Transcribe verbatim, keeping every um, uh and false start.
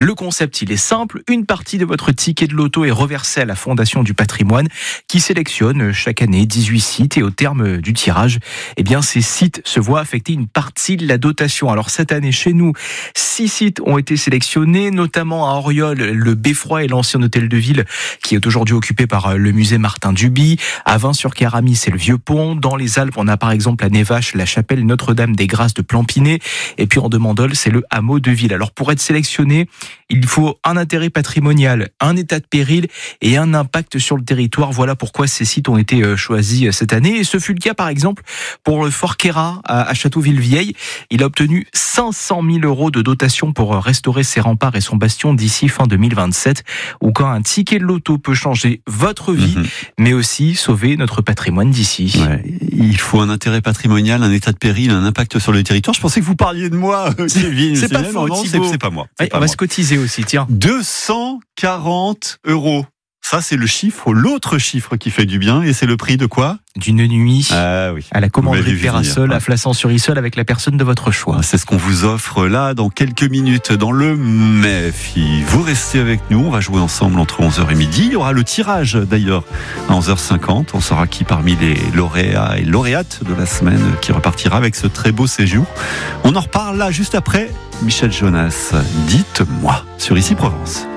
Le concept, il est simple. Une partie de votre ticket de loto est reversée à la Fondation du patrimoine qui sélectionne chaque année dix-huit sites et au terme du tirage, eh bien, ces sites se voient affecter une partie de la dotation. Alors, cette année, chez nous, six sites ont été sélectionnés, notamment à Auriol, le Beffroi et l'ancien hôtel de ville qui est aujourd'hui occupé par le musée Martin Duby. À Vins-sur-Caramis, c'est le Vieux-Pont. Dans les Alpes, on a par exemple à Névache, la chapelle Notre-Dame des Grâces de Plampinay. Et puis en Demandol, c'est le hameau de Ville. Alors, pour être sélectionné, il faut un intérêt patrimonial, un état de péril et un impact sur le territoire. Voilà pourquoi ces sites ont été choisis cette année. Et ce fut le cas, par exemple, pour le Fort Queyras à Châteauville-Vieille. Il a obtenu cinq cent mille euros de dotation pour restaurer ses remparts et son bastion d'ici fin deux mille vingt-sept. Ou quand un ticket de loto peut changer votre vie, mmh. mais aussi sauver notre patrimoine d'ici. Ouais, il faut un intérêt patrimonial, un état de péril, un impact sur le territoire. Je pensais que vous parliez de moi, Kevin. C'est, c'est pas faux, non, c'est, c'est pas moi. C'est ouais, pas on va moi. se cotiser aussi, tiens. deux cent quarante euros. Ça, c'est le chiffre, l'autre chiffre qui fait du bien. Et c'est le prix de quoi ? D'une nuit ah, oui. à la commanderie de Pérasol, à Flassan-sur-Issol, avec la personne de votre choix. C'est ce qu'on vous offre là, dans quelques minutes, dans le M E F I. Vous restez avec nous, on va jouer ensemble entre onze heures et midi. Il y aura le tirage, d'ailleurs, à onze heures cinquante. On saura qui parmi les lauréats et lauréates de la semaine qui repartira avec ce très beau séjour. On en reparle là, juste après Michel Jonas. Dites-moi, sur Ici Provence.